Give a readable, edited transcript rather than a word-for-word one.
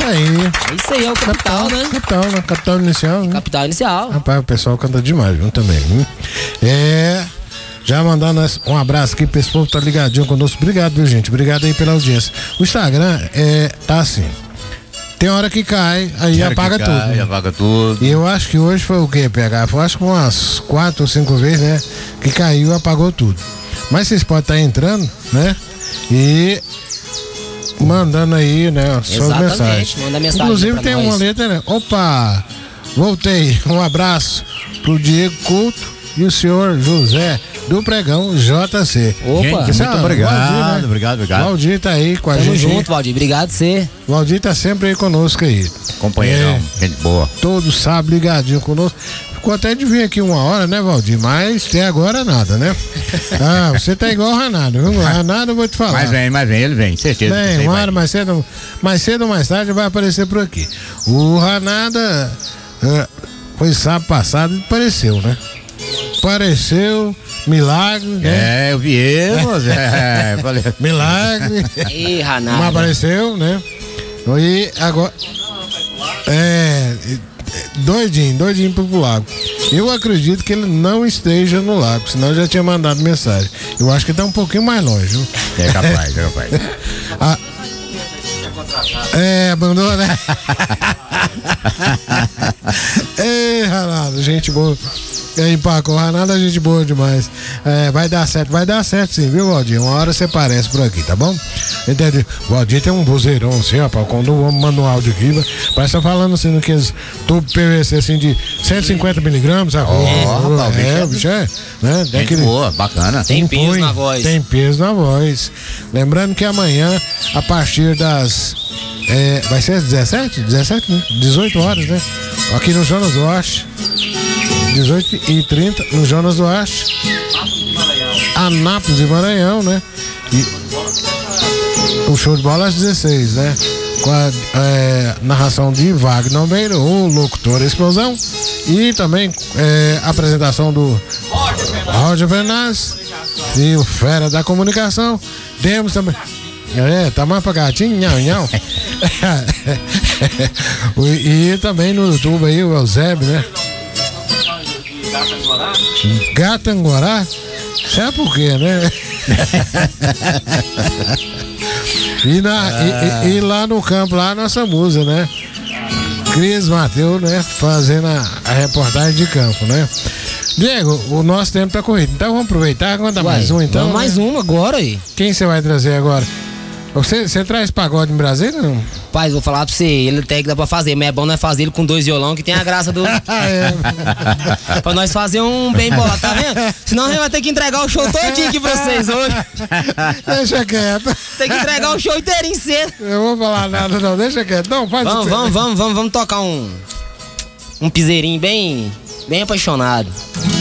Aí. Isso aí é o capital, né? Capital inicial. Né? Capital inicial. Rapaz, o pessoal canta demais, viu, também. Já mandando um abraço aqui pra esse povo que tá ligadinho conosco. Obrigado, viu, gente? Obrigado aí pela audiência. O Instagram tá assim. Tem hora que cai, aí apaga tudo. Né? Apaga tudo. E eu acho que hoje foi o quê, PH? Foi acho que umas 4 ou 5 vezes, né? Que caiu e apagou tudo. Mas vocês podem estar entrando, né? E mandando aí, né? Suas mensagens. Manda mensagem. Inclusive tem nós. uma letra, né? Opa! Voltei. Um abraço pro Diego Couto e o senhor José do Pregão JC. Opa! Gente, muito obrigado, Valdir, né? obrigado. Valdir tá aí com a Tamo gente. junto, Valdir. Obrigado você. Valdir tá sempre aí conosco aí. Companheirão, gente boa. Todos sabem, ligadinho conosco. Ficou até de vir aqui 1 hora, né, Valdir? Mas até agora nada, né? Você tá igual o Ranado, viu? O Ranado eu vou te falar. Mas vem, ele vem, certeza. Bem, uma hora mais cedo ou mais tarde vai aparecer por aqui. O Ranada foi sábado passado e apareceu, né? Apareceu, milagre, né? Eu vi falei. Milagre. Ih, Ranada. Não apareceu, né? E agora. Doidinho pro lago. Eu acredito que ele não esteja no lago, senão eu já tinha mandado mensagem. Eu acho que tá um pouquinho mais longe, viu? É capaz. Mandou, né? Ranado, gente boa. Empacou, Ranado é gente boa demais. Vai dar certo sim, viu, Valdir? Uma hora você aparece por aqui, tá bom? Entendeu? O Valdir tem um vozeirão assim, rapaz. Quando o homem manda um áudio aqui, parece que tá falando assim, naqueles tubo PVC assim de 150 miligramas. O bicho né? Gente boa, bacana. Tem peso na voz. Tem peso na voz. Lembrando que amanhã, a partir das. Vai ser às 17, né? 18 horas, né? Aqui no Jonas Duarte. 18h30 no Jonas Duarte. Anápolis e Maranhão, né? E o show de bola às 16, né? Com a narração de Wagner Almeida, o locutor Explosão. E também apresentação do Roger Fernandes e o Fera da Comunicação. Temos também. Tá mais pra gatinho, nhau. E também no YouTube aí o Eusébio, né? Gatanguará? Sabe por quê, né? E lá no campo, lá a nossa musa, né? Cris Mateus, né? Fazendo a reportagem de campo, né? Diego, o nosso tempo tá corrido. Então vamos aproveitar, conta mais um então. Vamos mais uma agora aí. Quem você vai trazer agora? Você traz pagode em Brasília, não? Pai, vou falar pra você, ele até que dá pra fazer, mas é bom nós fazer ele com 2 violão, que tem a graça do... Pra nós fazer um bem bolado, tá vendo? Senão a gente vai ter que entregar o show todinho aqui pra vocês hoje. Deixa quieto. Tem que entregar o show inteirinho cedo. Eu não vou falar nada não, deixa quieto. Não, faz Vamos tocar um piseirinho bem apaixonado.